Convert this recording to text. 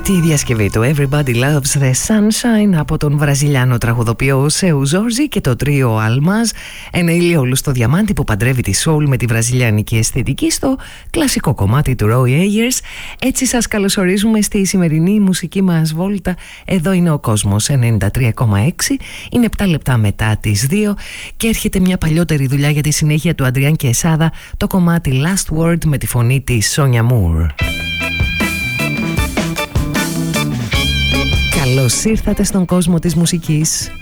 Τη διασκευή του Everybody Loves the Sunshine από τον βραζιλιάνο τραγουδοποιό Seu Jorge και το τρίο Almas, ένα ηλιόλου στο διαμάντι που παντρεύει τη soul με τη βραζιλιάνικη αισθητική στο κλασικό κομμάτι του Roy Ayers. Έτσι σας καλωσορίζουμε στη σημερινή μουσική μας βόλτα. Εδώ είναι ο κόσμος 93,6, είναι 7 λεπτά μετά τις 2 και έρχεται μια παλιότερη δουλειά για τη συνέχεια του Αντριάν Κεσάδα, το κομμάτι Last Word με τη φωνή της Sonia Moore. Καλώς ήρθατε στον κόσμο της μουσικής.